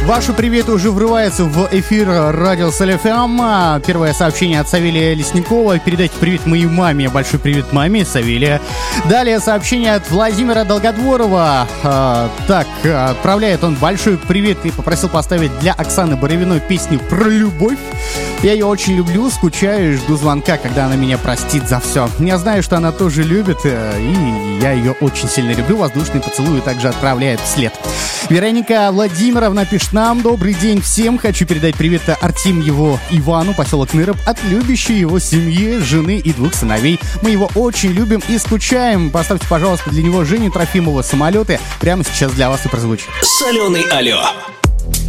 Ваши приветы уже врываются в эфир радио Саль-ФМ. Первое сообщение от Савелия Лесникова. Передайте привет моей маме. Большой привет маме, Савелия. Далее сообщение от Владимира Долгодворова. Отправляет он большой привет и попросил поставить для Оксаны Боровиной песню про любовь. Я ее очень люблю, скучаю и жду звонка, когда она меня простит за все. Я знаю, что она тоже любит, и я ее очень сильно люблю. Воздушный поцелуй также отправляет вслед. Вероника Владимировна пишет нам: добрый день всем. Хочу передать привет Артемьеву Ивану, поселок Ныроб, от любящей его семьи, жены и 2 сыновей. Мы его очень любим и скучаем. Поставьте, пожалуйста, для него Женю Трофимова «Самолеты». Прямо сейчас для вас и прозвучит. Соленый алло.